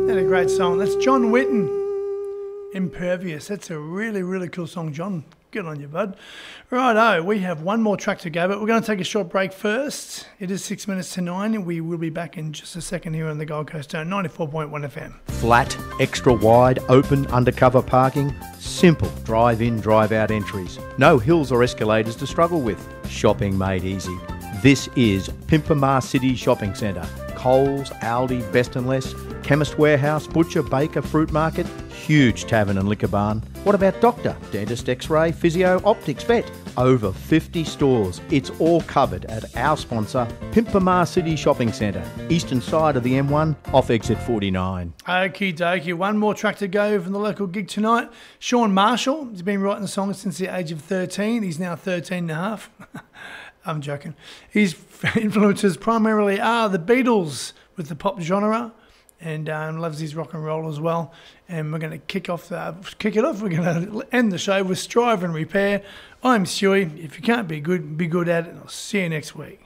And a great song. That's John Whitten, Impervious. That's a really, really cool song, John. Good on you, bud. Righto, we have one more track to go, but we're going to take a short break first. It is 6 minutes to 9, and we will be back in just a second here on the Gold Coast on 94.1 FM. Flat, extra wide, open, undercover parking. Simple drive-in, drive-out entries. No hills or escalators to struggle with. Shopping made easy. This is Pimpamar City Shopping Centre. Coles, Aldi, Best and Less, Chemist Warehouse, Butcher, Baker, Fruit Market, huge tavern and liquor barn. What about doctor, dentist, x-ray, physio, optics, vet? Over 50 stores. It's all covered at our sponsor, Pimpamar City Shopping Centre, eastern side of the M1, off exit 49. Okie dokie, one more track to go from the local gig tonight. Sean Marshall, he's been writing songs since the age of 13. He's now 13 and a half. I'm joking. His influences primarily are the Beatles with the pop genre, and loves his rock and roll as well. And we're going to kick it off. We're going to end the show with Strive and Repair. I'm Stewie. If you can't be good at it. I'll see you next week.